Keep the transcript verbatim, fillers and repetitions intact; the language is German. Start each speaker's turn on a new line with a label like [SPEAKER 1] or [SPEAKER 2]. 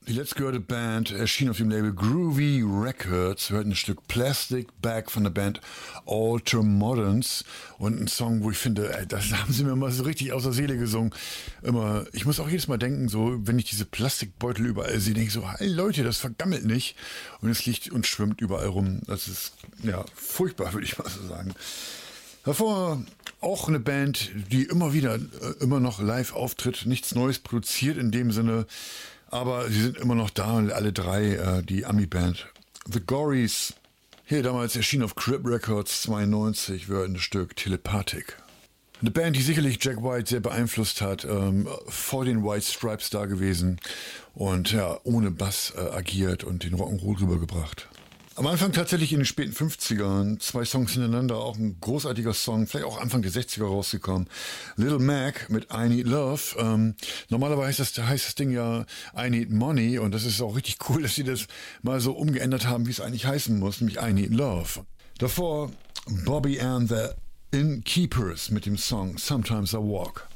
[SPEAKER 1] Die letzte gehörte Band erschien auf dem Label Groovy Records. Wir hörten ein Stück Plastic Bag von der Band Alter Moderns und ein Song, wo ich finde, ey, das haben sie mir mal so richtig aus der Seele gesungen. Immer, ich muss auch jedes Mal denken, so, wenn ich diese Plastikbeutel überall sehe, denke ich so, hey Leute, das vergammelt nicht. Und es liegt und schwimmt überall rum. Das ist, ja, furchtbar, würde ich mal so sagen. Davor auch eine Band, die immer wieder, immer noch live auftritt, nichts Neues produziert in dem Sinne, aber sie sind immer noch da, alle drei, äh, die Ami-Band. The Gories, hier damals erschien auf Crib Records zweiundneunzig, war ein Stück Telepathic. Eine Band, die sicherlich Jack White sehr beeinflusst hat, ähm, vor den White Stripes da gewesen und ja, ohne Bass äh, agiert und den Rock'n'Roll rübergebracht. Am Anfang tatsächlich in den späten fünfzigern, zwei Songs hintereinander, auch ein großartiger Song, vielleicht auch Anfang der sechziger rausgekommen. Little Mac mit I Need Love. Ähm, normalerweise heißt das, heißt das Ding ja I Need Money und das ist auch richtig cool, dass sie das mal so umgeändert haben, wie es eigentlich heißen muss, nämlich I Need Love. Davor Bobby and the Innkeepers mit dem Song Sometimes I Walk.